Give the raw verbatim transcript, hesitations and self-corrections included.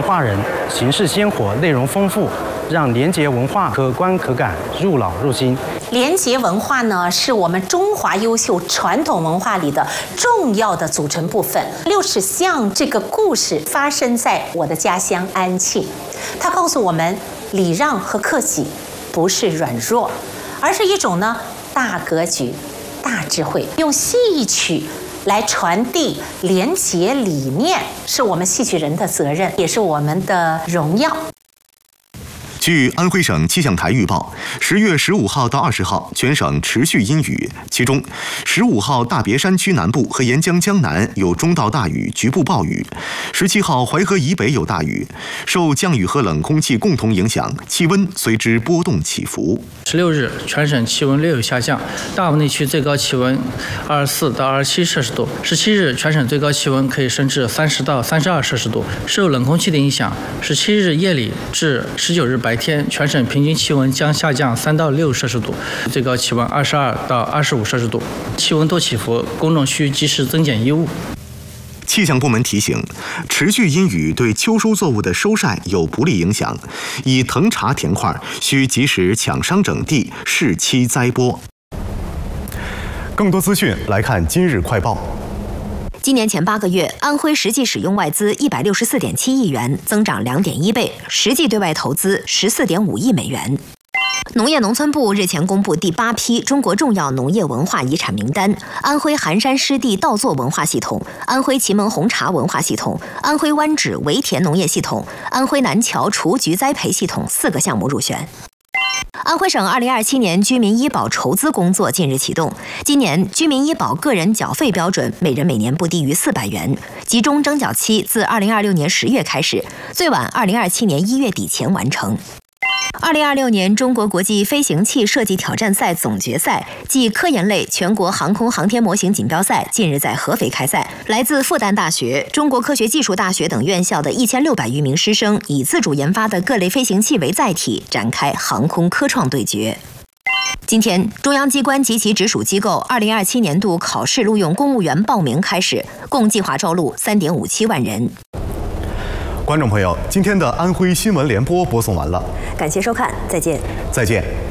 画人，形式鲜活，内容丰富，让连结文化可观可感，入脑入心。 连结文化呢，是我们中华优秀传统文化里的重要的组成部分。六尺巷这个故事发生在我的家乡安庆，它告诉我们，礼让和客气不是软弱，而是一种呢大格局、大智慧。用戏曲来传递连结理念，是我们戏曲人的责任，也是我们的荣耀。 据安徽省气象台预报，十月十五号到二十号，全省持续阴雨，其中十五号大别山区南部和沿江江南有中到大雨，局部暴雨；十七号淮河以北有大雨。受降雨和冷空气共同影响，气温随之波动起伏。 十六日，全省气温略有下降，大部内区最高气温二十四到二十七摄氏度。十七日，全省最高气温可以升至三十到三十二摄氏度。受冷空气的影响，十七日夜里至十九日白天，全省平均气温将下降三到六摄氏度，最高气温二十二到二十五摄氏度。气温多起伏，公众需及时增减衣物。 气象部门提醒，持续阴雨对秋收作物的收晒有不利影响，已藤茶田块需及时抢商整地，适期栽播。 更多资讯来看今日快报。 今年前八个月，安徽实际使用外资一百六十四点七亿元，增长两点一倍，实际对外投资十四点五亿美元。农业农村部日前公布第八批中国重要农业文化遗产名单，安徽含山湿地稻作文化系统、安徽祁门红茶文化系统、安徽湾址围田农业系统、安徽南桥雏菊栽培系统四个项目入选。安徽省二零二七年居民医保筹资工作近日启动。今年居民医保个人缴费标准每人每年不低于四百元，集中征缴期自二零二六年十月开始，最晚二零二七年一月底前完成。二零二六年中国国际飞行器设计挑战赛总决赛暨科研类全国航空航天模型锦标赛近日在合肥开赛。来自复旦大学、中国科学技术大学等院校的一千六百余名师生，以自主研发的各类飞行器为载体，展开航空科创对决。今天，中央机关及其直属机构二零二七年度考试录用公务员报名开始，共计划招录三点五七万人。 观众朋友，今天的安徽新闻联播播送完了， 感谢收看，再见。 再见。